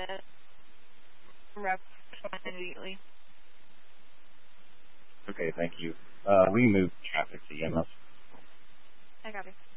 rep immediately. Okay, thank you. We move traffic to EMS. I got it.